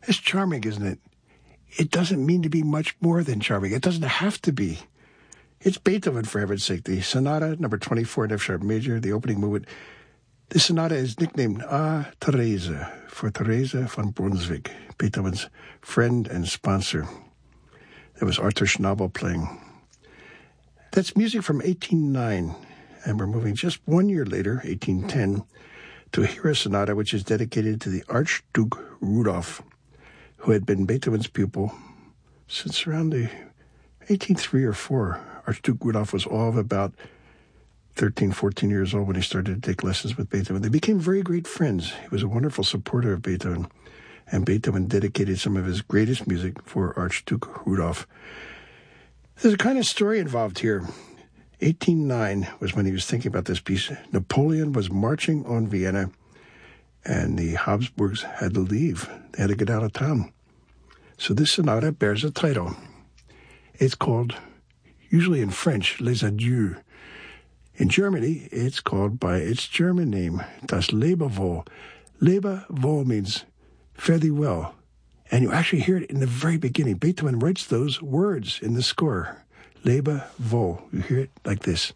It's charming, isn't it? It doesn't mean to be much more than charming. It doesn't have to be. It's Beethoven, for heaven's sake. The Sonata, number 24 in F-sharp major, the opening movement. The sonata is nicknamed A Therese for Teresa von Brunswick, Beethoven's friend and sponsor. That was Arthur Schnabel playing. That's music from 1809, and we're moving just 1 year later, 1810, to hear a sonata which is dedicated to the Archduke Rudolph, who had been Beethoven's pupil since around the 1803 or 4. Archduke Rudolph was all of about 13, 14 years old when he started to take lessons with Beethoven. They became very great friends. He was a wonderful supporter of Beethoven, and Beethoven dedicated some of his greatest music for Archduke Rudolph. There's a kind of story involved here. 1809 was when he was thinking about this piece. Napoleon was marching on Vienna, and the Habsburgs had to leave. They had to get out of town. So this sonata bears a title. It's called, usually in French, Les Adieux. In Germany, it's called by its German name, Das Lebewohl. Lebewohl means fare thee well. And you actually hear it in the very beginning. Beethoven writes those words in the score. Lebewohl. You hear it like this.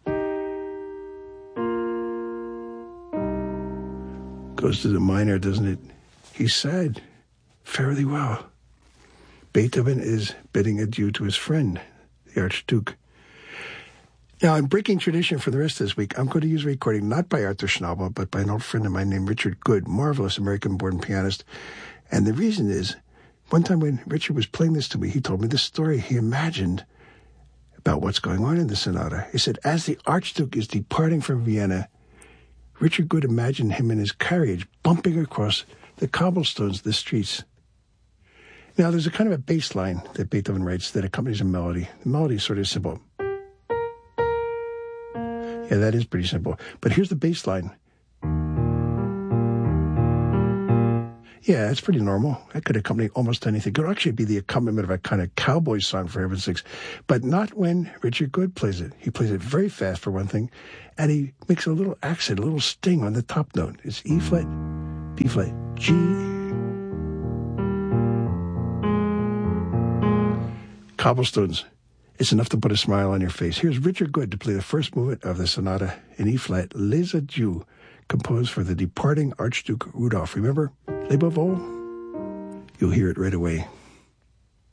Goes to the minor, doesn't it? He said, fare thee well. Beethoven is bidding adieu to his friend, the Archduke. Now, I'm breaking tradition for the rest of this week. I'm going to use a recording not by Arthur Schnabel, but by an old friend of mine named Richard Good, marvelous American-born pianist. And the reason is, one time when Richard was playing this to me, he told me this story he imagined about what's going on in the sonata. He said, as the Archduke is departing from Vienna, Richard Good imagined him in his carriage bumping across the cobblestones of the streets. Now, there's a kind of a bass line that Beethoven writes that accompanies a melody. The melody is sort of simple. Yeah, that is pretty simple. But here's the bass line. Yeah, it's pretty normal. That could accompany almost anything. It could actually be the accompaniment of a kind of cowboy song, for heaven's sakes. But not when Richard Good plays it. He plays it very fast, for one thing, and he makes a little accent, a little sting on the top note. It's E flat, B flat, G. Cobblestones. It's enough to put a smile on your face. Here's Richard Good to play the first movement of the sonata in E flat, Les Adieux, composed for the departing Archduke Rudolph. Remember, Lebewohl? You'll hear it right away.